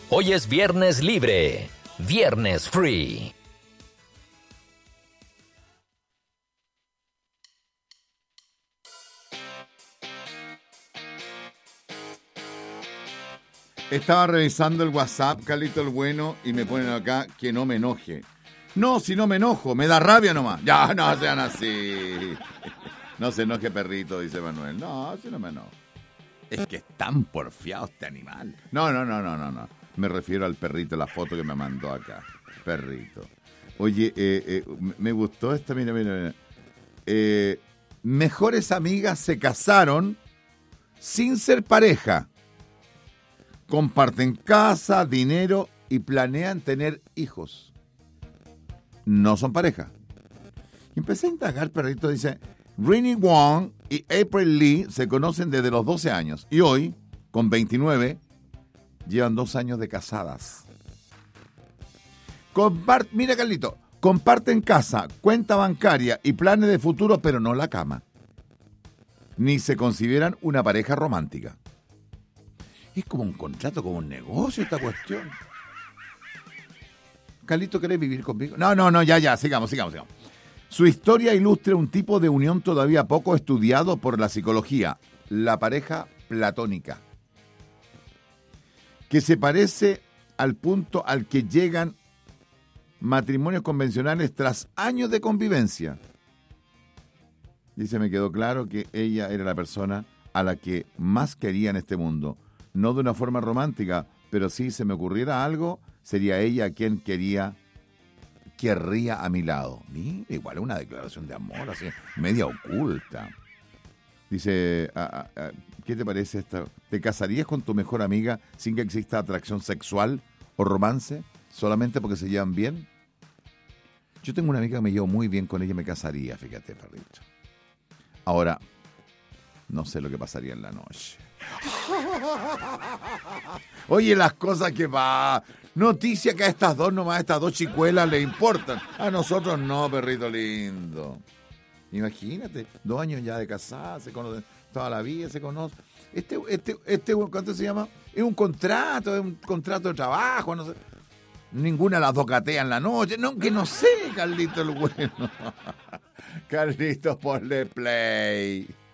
Hoy es viernes libre, viernes free. Estaba revisando el WhatsApp, Carlito el Bueno, y me ponen acá que no me enoje. No, si no me enojo, me da rabia nomás. Ya, no sean así. No se enoje, perrito, dice Manuel. No, si no me enojo. Es que es tan porfiado este animal. No. Me refiero al perrito, la foto que me mandó acá. Perrito. Oye, me gustó esta, mira. Mejores amigas se casaron sin ser pareja. Comparten casa, dinero y planean tener hijos. No son pareja. Y empecé a indagar, perrito, dice, Rinnie Wong y April Lee se conocen desde los 12 años. Y hoy, con 29, llevan 2 años de casadas. Mira, Carlito, comparten casa, cuenta bancaria y planes de futuro, pero no la cama. Ni se consideran una pareja romántica. Es como un contrato, como un negocio esta cuestión. Carlito, ¿querés vivir conmigo? No, ya, sigamos. Su historia ilustra un tipo de unión todavía poco estudiado por la psicología, la pareja platónica, que se parece al punto al que llegan matrimonios convencionales tras años de convivencia. Dice, me quedó claro que ella era la persona a la que más quería en este mundo. No de una forma romántica, pero si se me ocurriera algo, sería ella quien querría a mi lado. Mira, igual una declaración de amor, así, media oculta. Dice, ¿qué te parece esta? ¿Te casarías con tu mejor amiga sin que exista atracción sexual o romance? ¿Solamente porque se llevan bien? Yo tengo una amiga que me llevo muy bien con ella, me casaría, fíjate, perrito. Ahora, no sé lo que pasaría en la noche. Oye, las cosas que va. Noticia que a estas dos chicuelas le importan. A nosotros no, perrito lindo. Imagínate, 2 años ya de casada, se conocen toda la vida, se conocen. ¿Cuánto se llama? Es un contrato de trabajo, no sé. Ninguna de las dos catea en la noche. No, que no sé, Carlito el Bueno. Carlito, ponle play.